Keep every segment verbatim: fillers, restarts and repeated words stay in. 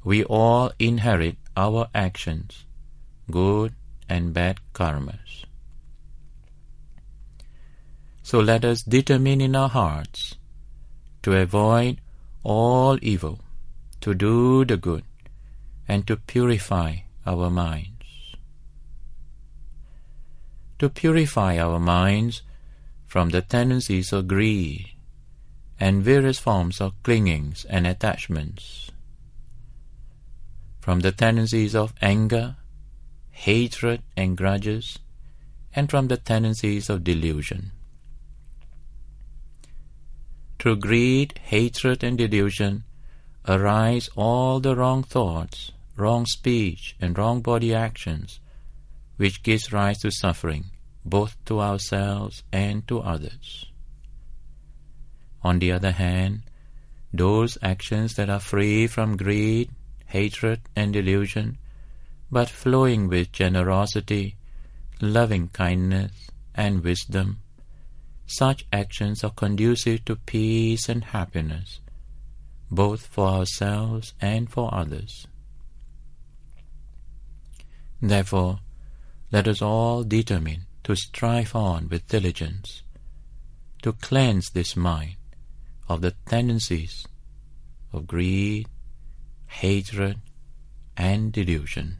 we all inherit our actions, good and bad karmas. So let us determine in our hearts to avoid all evil, to do the good, and to purify our minds. To purify our minds from the tendencies of greed and various forms of clingings and attachments, from the tendencies of anger, hatred and grudges, and from the tendencies of delusion. Through greed, hatred and delusion arise all the wrong thoughts, wrong speech and wrong body actions, which gives rise to suffering, both to ourselves and to others. On the other hand, those actions that are free from greed, hatred and delusion, but flowing with generosity, loving kindness and wisdom, such actions are conducive to peace and happiness, both for ourselves and for others. Therefore, let us all determine to strive on with diligence, to cleanse this mind of the tendencies of greed, hatred, and delusion.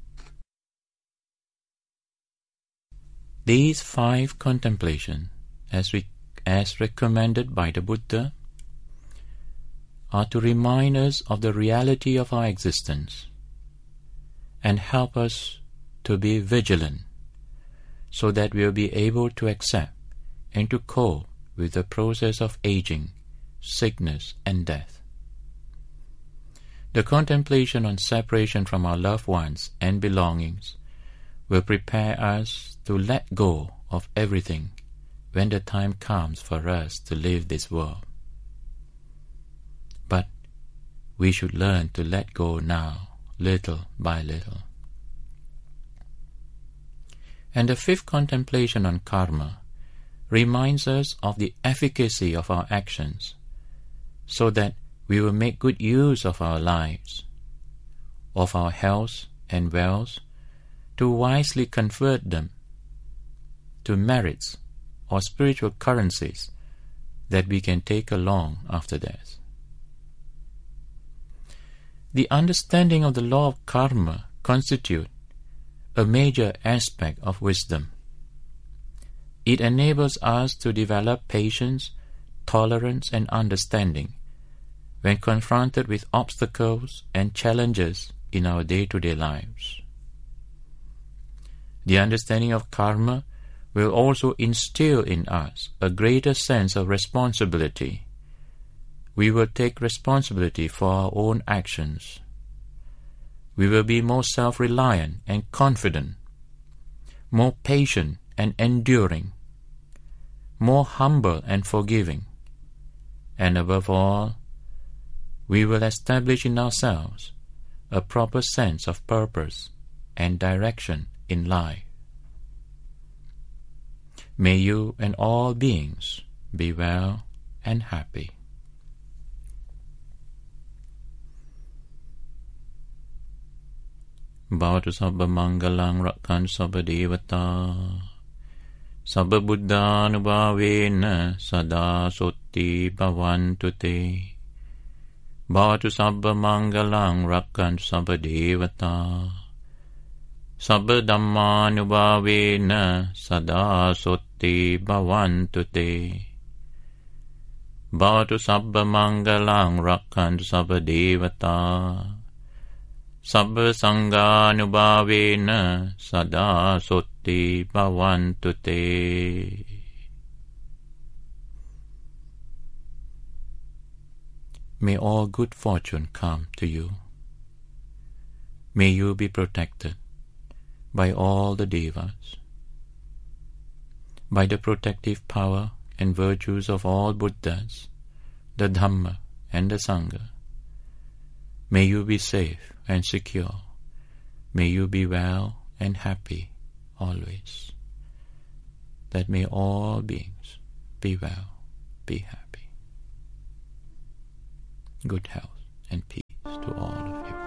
These five contemplations, as, we, as recommended by the Buddha, are to remind us of the reality of our existence and help us to be vigilant, so that we will be able to accept and to cope with the process of aging, sickness, and death. The contemplation on separation from our loved ones and belongings will prepare us to let go of everything when the time comes for us to leave this world. But we should learn to let go now, little by little. And the fifth contemplation on karma reminds us of the efficacy of our actions, so that we will make good use of our lives, of our health and wealth, to wisely convert them to merits or spiritual currencies that we can take along after death. The understanding of the law of karma constitutes a major aspect of wisdom. It enables us to develop patience, tolerance, and understanding when confronted with obstacles and challenges in our day-to-day lives. The understanding of karma will also instill in us a greater sense of responsibility. We will take responsibility for our own actions. We will be more self-reliant and confident, more patient and enduring, more humble and forgiving, and above all, we will establish in ourselves a proper sense of purpose and direction in life. May you and all beings be well and happy. Bhavatu sabba mangalang rakkan sabba devata sabba buddhanubhavena sada sotti bhavantu te. Bhavatu sabba mangalang rakkan sabba devata sabba dhammanubhavena sada sotti bhavantu te. Bhavatu sabba mangalang rakkan sabba devata sabba sanghanubhavena sada sotti bhavantu te. May all good fortune come to you. May you be protected by all the devas, by the protective power and virtues of all Buddhas, the Dhamma and the Sangha. May you be safe and secure. May you be well and happy always. That may all beings be well, be happy. Good health and peace.